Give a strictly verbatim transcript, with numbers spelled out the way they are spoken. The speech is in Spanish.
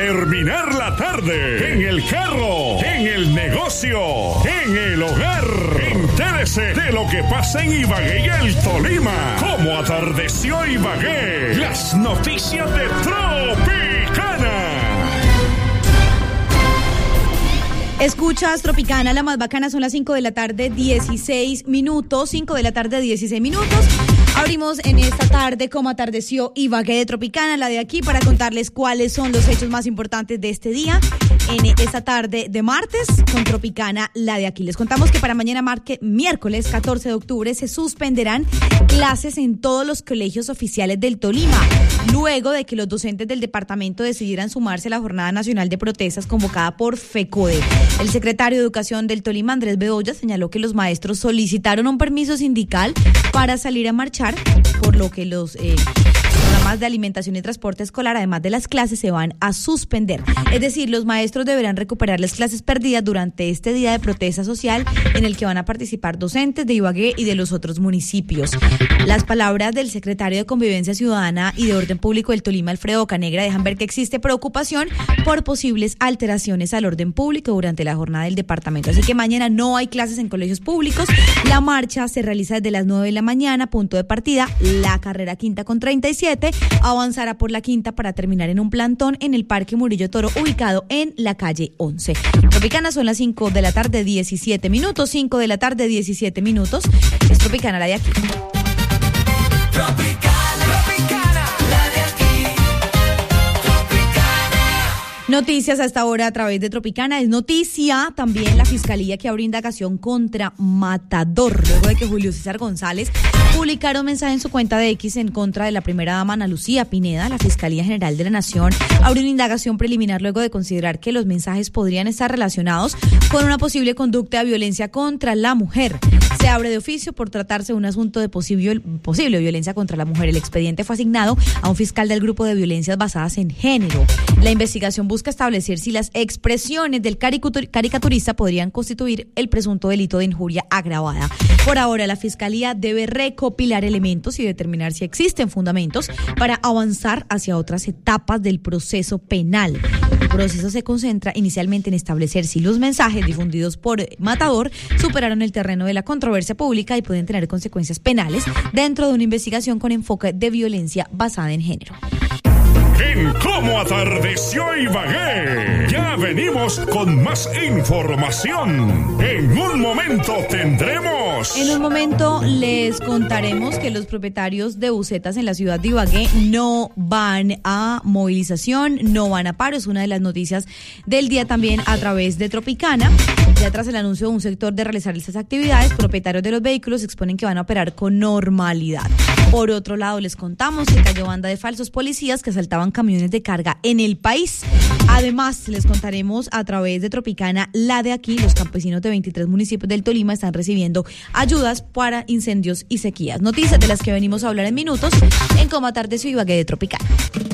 terminar la tarde, en el carro, en el negocio, en el hogar. Entérese de lo que pasa en Ibagué y el Tolima. Cómo atardeció Ibagué. Las noticias de Tropicana. Escuchas Tropicana, la más bacana. Son las cinco de la tarde, dieciséis minutos. cinco de la tarde, dieciséis minutos. Abrimos en esta tarde como atardeció Ibagué de Tropicana, la de aquí, para contarles cuáles son los hechos más importantes de este día. En esta tarde de martes, con Tropicana, la de aquí. Les contamos que para mañana, marque, miércoles catorce de octubre, se suspenderán clases en todos los colegios oficiales del Tolima, luego de que los docentes del departamento decidieran sumarse a la Jornada Nacional de Protestas convocada por FECODE. El secretario de Educación del Tolima, Andrés Bedoya, señaló que los maestros solicitaron un permiso sindical para salir a marchar, por lo que los eh, programas de alimentación y transporte escolar, además de las clases, se van a suspender. Es decir, los maestros deberán recuperar las clases perdidas durante este día de protesta social, en el que van a participar docentes de Ibagué y de los otros municipios. Las palabras del secretario de Convivencia Ciudadana y de Orden Público del Tolima, Alfredo Bocanegra, dejan ver que existe preocupación por posibles alteraciones al orden público durante la jornada del departamento. Así que mañana no hay clases en colegios públicos. La marcha se realiza desde las nueve de la mañana, punto de partida, la carrera quinta con treinta y siete, avanzará por la quinta para terminar en un plantón en el Parque Murillo Toro, ubicado en la calle once. Tropicana, son las cinco de la tarde, diecisiete minutos, cinco de la tarde, diecisiete minutos. Es Tropicana, la de aquí. Tropicana, Tropicana, la de aquí. Tropicana. Noticias hasta ahora a través de Tropicana. Es noticia también la Fiscalía que abre indagación contra Matador, luego de que Julio César González publicara un mensaje en su cuenta de X en contra de la primera dama Ana Lucía Pineda. La Fiscalía General de la Nación abre una indagación preliminar luego de considerar que los mensajes podrían estar relacionados con una posible conducta de violencia contra la mujer. Se abre de oficio por tratarse de un asunto de posible, posible violencia contra la mujer. El expediente fue asignado a un fiscal del grupo de violencias basadas en género. La investigación busca establecer si las expresiones del caricaturista podrían constituir el presunto delito de injuria agravada. Por ahora, la Fiscalía debe recopilar elementos y determinar si existen fundamentos para avanzar hacia otras etapas del proceso penal. El proceso se concentra inicialmente en establecer si los mensajes difundidos por Matador superaron el terreno de la controversia pública y pueden tener consecuencias penales dentro de una investigación con enfoque de violencia basada en género. En Cómo atardeció Ibagué, ya venimos con más información. En un momento tendremos... En un momento les contaremos que los propietarios de busetas en la ciudad de Ibagué no van a movilización, no van a paro. Es una de las noticias del día también a través de Tropicana. Ya tras el anuncio de un sector de realizar estas actividades, propietarios de los vehículos exponen que van a operar con normalidad. Por otro lado, les contamos que cayó banda de falsos policías que asaltaban camiones de carga en el país. Además, les contaremos a través de Tropicana, la de aquí. Los campesinos de veintitrés municipios del Tolima están recibiendo ayudas para incendios y sequías. Noticias de las que venimos a hablar en minutos en Cómo atardeció Ibagué de Tropicana.